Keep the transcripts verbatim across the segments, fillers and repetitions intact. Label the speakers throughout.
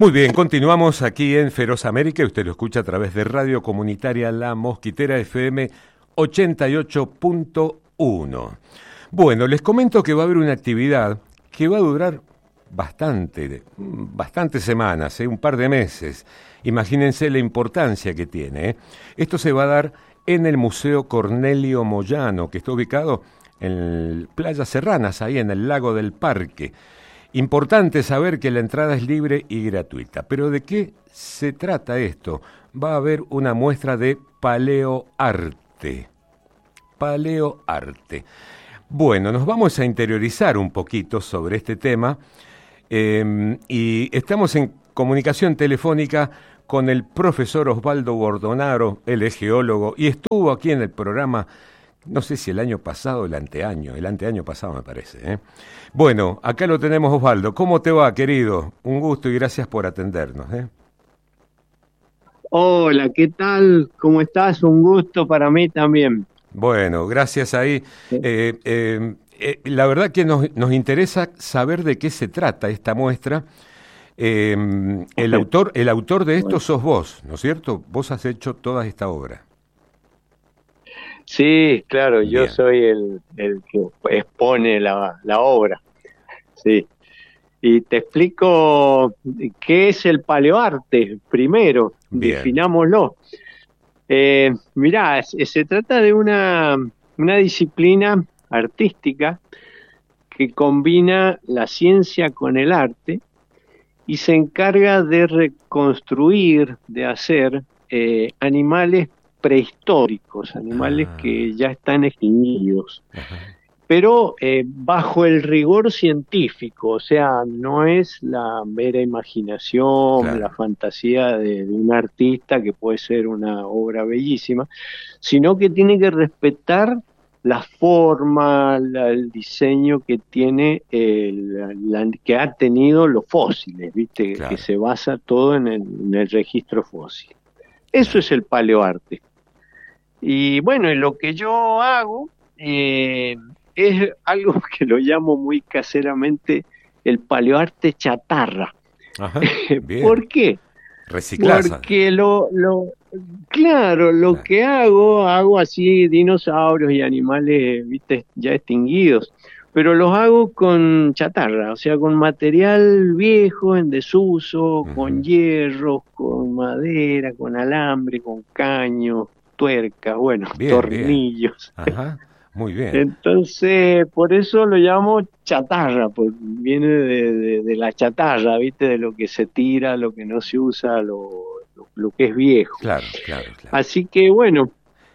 Speaker 1: Muy bien, continuamos aquí en Feroz América. Usted lo escucha a través de Radio Comunitaria La Mosquitera F M ochenta y ocho punto uno. Bueno, les comento que va a haber una actividad que va a durar bastante, bastantes semanas, ¿eh? un par de meses. Imagínense la importancia que tiene. ¿eh? Esto se va a dar en el Museo Cornelio Moyano, que está ubicado en Playas Serranas, ahí en el Lago del Parque. Importante saber que la entrada es libre y gratuita. ¿Pero de qué se trata esto? Va a haber una muestra de paleoarte. Paleoarte. Bueno, nos vamos a interiorizar un poquito sobre este tema eh, y estamos en comunicación telefónica con el profesor Osvaldo Bordonaro, él es geólogo y estuvo aquí en el programa, no sé si el año pasado o el anteaño, el anteaño pasado me parece. ¿eh? Bueno, acá lo tenemos, Osvaldo. ¿Cómo te va, querido? Un gusto y gracias por atendernos. ¿eh?
Speaker 2: Hola, ¿qué tal? ¿Cómo estás? Un gusto para mí también.
Speaker 1: Bueno, gracias ahí. Eh, eh, eh, la verdad que nos, nos interesa saber de qué se trata esta muestra. Eh, el autor, el autor de esto bueno. sos vos, ¿no es cierto? Vos has hecho toda esta obra.
Speaker 2: Sí, claro, Bien. yo soy el, el que expone la, la obra. Sí. Y te explico qué es el paleoarte primero, Bien. definámoslo. Eh, mirá, se, se trata de una, una disciplina artística que combina la ciencia con el arte y se encarga de reconstruir, de hacer eh, animales prehistóricos, animales ah. que ya están extinguidos, Ajá. pero eh, bajo el rigor científico, o sea, no es la mera imaginación, claro. la fantasía de, de un artista que puede ser una obra bellísima, sino que tiene que respetar la forma, la, el diseño que tiene, el, la, que ha tenido los fósiles, ¿viste? Claro. Que se basa todo en el, en el registro fósil. Eso es el paleoarte. Y bueno, y lo que yo hago eh, es algo que lo llamo muy caseramente el paleoarte chatarra.
Speaker 1: Ajá, bien.
Speaker 2: ¿Por qué?
Speaker 1: Reciclaza.
Speaker 2: Porque lo, lo, claro, lo claro. que hago, hago así dinosaurios y animales, viste, ya extinguidos, pero los hago con chatarra, o sea, con material viejo, en desuso, uh-huh. con hierro, con madera, con alambre, con caño, tuercas, bueno, bien, tornillos.
Speaker 1: Bien. Ajá, muy bien.
Speaker 2: Entonces, por eso lo llamo chatarra, porque viene de, de, de la chatarra, ¿viste? De lo que se tira, lo que no se usa, lo, lo, lo que es viejo.
Speaker 1: Claro, claro, claro.
Speaker 2: Así que, bueno,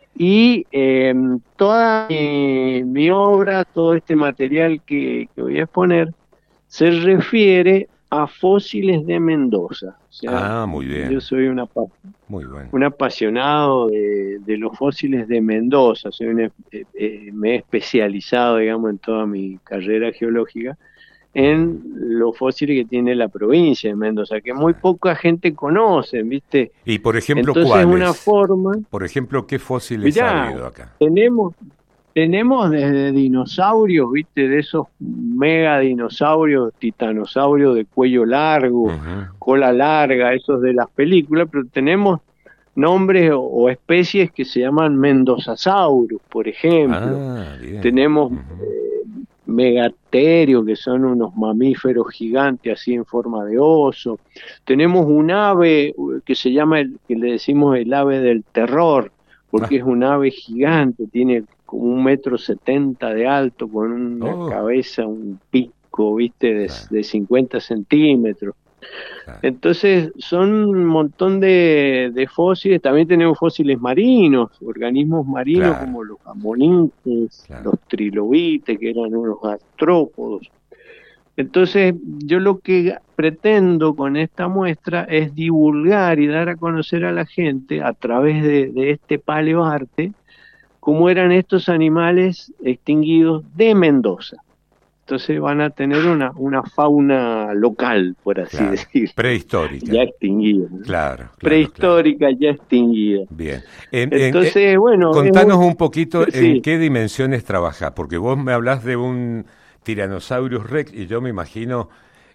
Speaker 2: y eh, toda mi, mi obra, todo este material que, que voy a exponer, se refiere a fósiles de Mendoza. O sea,
Speaker 1: ah, muy bien.
Speaker 2: Yo soy una,
Speaker 1: muy bueno.
Speaker 2: un apasionado de, de los fósiles de Mendoza. Soy un, eh, eh, me he especializado, digamos, en toda mi carrera geológica en los fósiles que tiene la provincia de Mendoza, que muy poca gente conoce, ¿viste?
Speaker 1: Y, por ejemplo,
Speaker 2: Entonces,
Speaker 1: ¿cuáles?
Speaker 2: Una forma,
Speaker 1: por ejemplo, ¿qué fósiles
Speaker 2: mirá,
Speaker 1: ha habido acá?
Speaker 2: Tenemos... Tenemos desde dinosaurios, ¿viste? De esos mega dinosaurios, titanosaurios de cuello largo, uh-huh. cola larga, esos de las películas, pero tenemos nombres o, o especies que se llaman Mendozasaurus, por ejemplo.
Speaker 1: Ah,
Speaker 2: tenemos
Speaker 1: uh-huh.
Speaker 2: eh, megaterios, que son unos mamíferos gigantes así en forma de oso. Tenemos un ave que se llama, el, que le decimos el ave del terror, porque ah. es un ave gigante, tiene como un metro setenta de alto, con una oh. cabeza, un pico, viste, de, claro. de cincuenta centímetros. Claro. Entonces, son un montón de, de fósiles. También tenemos fósiles marinos, organismos marinos claro. como los amonintes, claro. los trilobites, que eran unos artrópodos. Entonces, yo lo que pretendo con esta muestra es divulgar y dar a conocer a la gente, a través de, de este paleoarte, cómo eran estos animales extinguidos de Mendoza. Entonces van a tener una, una fauna local, por así
Speaker 1: claro,
Speaker 2: decir.
Speaker 1: Prehistórica.
Speaker 2: Ya extinguida. ¿no?
Speaker 1: Claro, claro.
Speaker 2: Prehistórica, claro. ya extinguida.
Speaker 1: Bien. En,
Speaker 2: Entonces,
Speaker 1: en, en,
Speaker 2: bueno...
Speaker 1: Contanos un poquito
Speaker 2: sí.
Speaker 1: en qué dimensiones trabajás, porque vos me hablás de un Tyrannosaurus Rex y yo me imagino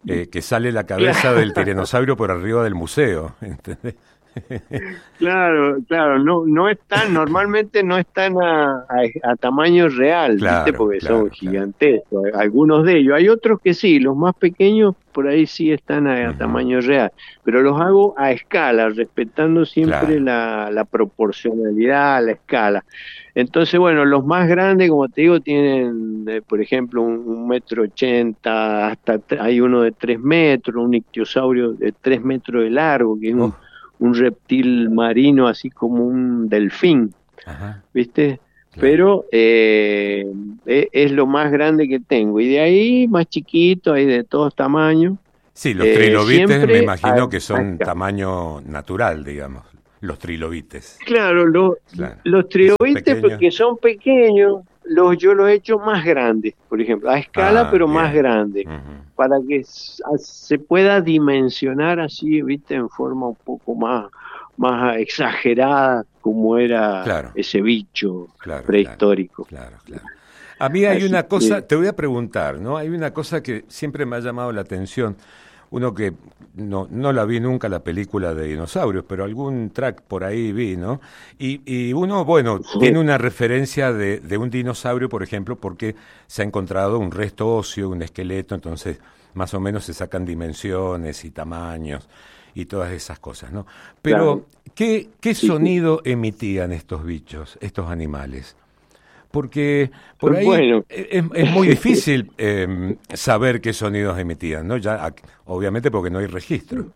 Speaker 1: eh, que sale la cabeza claro. del tiranosaurio por arriba del museo, ¿entendés?
Speaker 2: Claro, claro, no no están, normalmente no están a, a, a tamaño real, claro, ¿viste? Porque claro, son gigantescos, claro. Algunos de ellos. Hay otros que sí, los más pequeños por ahí sí están a, a uh-huh. tamaño real, pero los hago a escala, respetando siempre claro. la, la proporcionalidad, la escala. Entonces, bueno, los más grandes, como te digo, tienen, eh, por ejemplo, un, un metro ochenta, hasta hay uno de tres metros, un ictiosaurio de tres metros de largo, que es un... Oh. un reptil marino así como un delfín, ajá. ¿Viste? Claro. Pero eh, es, es lo más grande que tengo. Y de ahí, más chiquito, hay de todos tamaños.
Speaker 1: Sí, los eh, trilobites me imagino a, que son acá. Tamaño natural, digamos, los trilobites.
Speaker 2: Claro, lo, claro. los trilobites porque son pequeños, los yo los he hecho más grandes, por ejemplo, a escala, ah, pero bien. Más grandes, uh-huh. para que se pueda dimensionar así, viste, en forma un poco más, más exagerada, como era claro. ese bicho claro, prehistórico.
Speaker 1: Claro, claro, claro. A mí hay así una cosa, que... te voy a preguntar, ¿no? Hay una cosa que siempre me ha llamado la atención. Uno que no, no la vi nunca la película de dinosaurios, pero algún track por ahí vi, ¿no? Y, y uno, bueno, sí. tiene una referencia de, de un dinosaurio, por ejemplo, porque se ha encontrado un resto óseo, un esqueleto, entonces más o menos se sacan dimensiones y tamaños y todas esas cosas, ¿no? Pero, claro. ¿qué, qué sonido emitían estos bichos, estos animales? Porque por ahí bueno. es, es muy difícil eh, saber qué sonidos emitían, ¿no? Ya, obviamente porque no hay registro.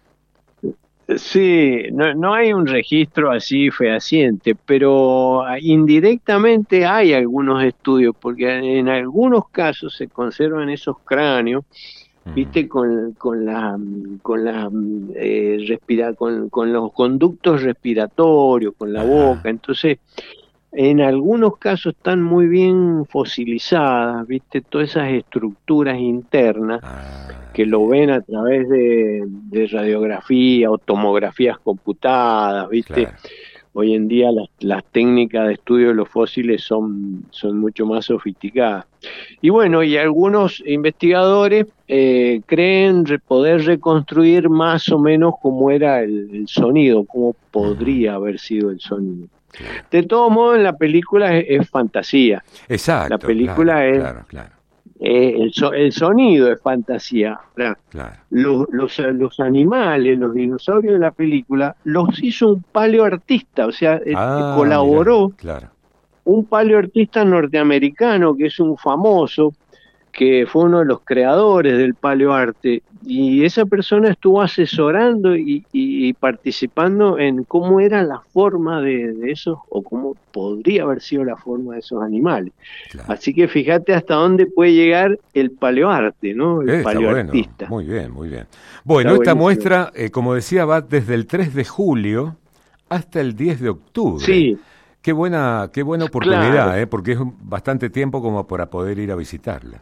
Speaker 2: Sí, no, no hay un registro así fehaciente, pero indirectamente hay algunos estudios, porque en algunos casos se conservan esos cráneos, uh-huh. viste, con, con la, con la, eh, respira, con, con los conductos respiratorios, con la uh-huh. boca, entonces. En algunos casos están muy bien fosilizadas, ¿viste? Todas esas estructuras internas ah. que lo ven a través de, de radiografía o tomografías computadas, ¿viste? Claro. Hoy en día las, las técnicas de estudio de los fósiles son, son mucho más sofisticadas. Y bueno, y algunos investigadores eh, creen re, poder reconstruir más o menos cómo era el, el sonido, cómo podría haber sido el sonido. De todos modos, la película es, es fantasía.
Speaker 1: Exacto.
Speaker 2: La película
Speaker 1: claro,
Speaker 2: es,
Speaker 1: claro, claro.
Speaker 2: Eh, el, so, el sonido es fantasía. Claro. Los, los, los animales, los dinosaurios de la película, los hizo un paleoartista, o sea, ah, colaboró
Speaker 1: mira, claro.
Speaker 2: un paleoartista norteamericano que es un famoso, que fue uno de los creadores del paleoarte, y esa persona estuvo asesorando y, y, y participando en cómo era la forma de, de esos, o cómo podría haber sido la forma de esos animales. Claro. Así que fíjate hasta dónde puede llegar el paleoarte, ¿no? El
Speaker 1: eh,
Speaker 2: paleoartista.
Speaker 1: Bueno. Muy bien, muy bien. Bueno, está esta muestra, eh, como decía, va desde el tres de julio hasta el diez de octubre.
Speaker 2: Sí.
Speaker 1: Qué buena, qué buena oportunidad, claro. eh, porque es bastante tiempo como para poder ir a visitarla.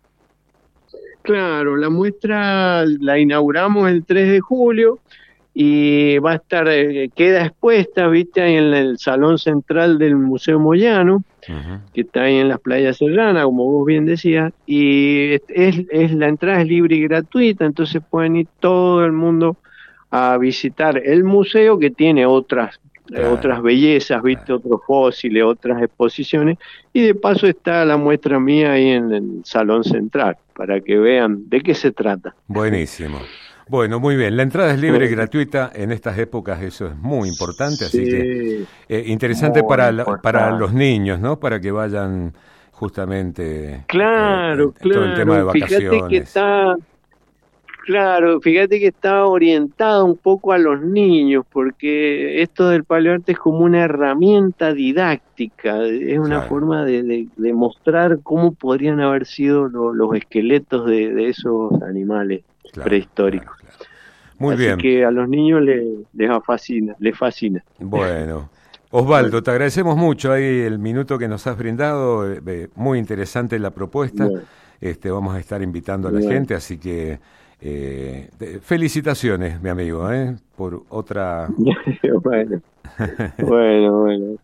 Speaker 2: Claro, la muestra la inauguramos el tres de julio y va a estar, eh, queda expuesta, viste, ahí en el salón central del Museo Moyano, uh-huh. que está ahí en las playas serranas, como vos bien decías, y es, es la entrada es libre y gratuita, entonces pueden ir todo el mundo a visitar el museo, que tiene otras Claro. otras bellezas, viste, claro. otros fósiles, otras exposiciones, y de paso está la muestra mía ahí en el salón central, para que vean de qué se trata.
Speaker 1: Buenísimo. Bueno, muy bien, la entrada es libre y gratuita en estas épocas, eso es muy importante, así sí, que eh, interesante para, la, para los niños, ¿no? Para que vayan justamente
Speaker 2: claro, eh,
Speaker 1: claro. todo el tema de vacaciones.
Speaker 2: Fíjate que está... Claro, fíjate que está orientado un poco a los niños, porque esto del paleoarte es como una herramienta didáctica, es una claro. forma de, de, de mostrar cómo podrían haber sido lo, los esqueletos de, de esos animales claro, prehistóricos. Claro, claro. Muy Así bien. Así que a los niños les, les fascina, les fascina.
Speaker 1: Bueno, Osvaldo, te agradecemos mucho ahí el minuto que nos has brindado, eh, muy interesante la propuesta, bueno. este, vamos a estar invitando a la bueno. gente, así que... Eh, de, felicitaciones, mi amigo, ¿eh? por otra...
Speaker 2: bueno, bueno, bueno.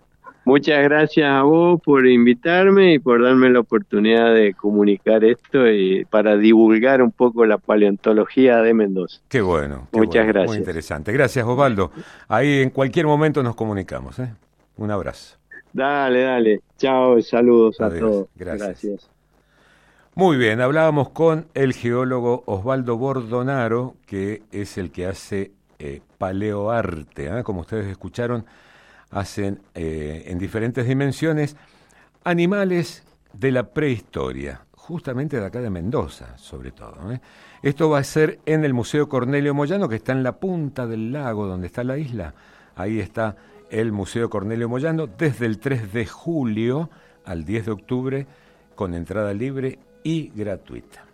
Speaker 2: Muchas gracias a vos por invitarme y por darme la oportunidad de comunicar esto y para divulgar un poco la paleontología de Mendoza.
Speaker 1: Qué bueno. Qué
Speaker 2: Muchas
Speaker 1: bueno,
Speaker 2: gracias.
Speaker 1: muy interesante. Gracias, Osvaldo. Ahí en cualquier momento nos comunicamos, ¿eh? Un abrazo.
Speaker 2: Dale, dale. Chao, saludos
Speaker 1: Adiós.
Speaker 2: a todos.
Speaker 1: Gracias.
Speaker 2: Gracias.
Speaker 1: Muy bien, hablábamos con el geólogo Osvaldo Bordonaro, que es el que hace eh, paleoarte, ¿eh? Como ustedes escucharon, hacen eh, en diferentes dimensiones animales de la prehistoria, justamente de acá de Mendoza, sobre todo, ¿eh? Esto va a ser en el Museo Cornelio Moyano, que está en la punta del lago donde está la isla. Ahí está el Museo Cornelio Moyano desde el tres de julio al diez de octubre, con entrada libre y gratuita.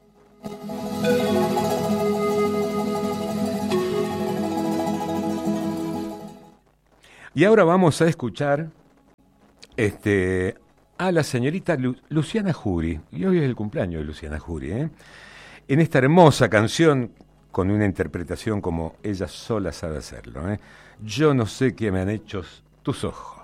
Speaker 1: Y ahora vamos a escuchar este, a la señorita Lu- Luciana Jury, y hoy es el cumpleaños de Luciana Jury, ¿eh? En esta hermosa canción, con una interpretación como ella sola sabe hacerlo, ¿eh? Yo no sé qué me han hecho tus ojos.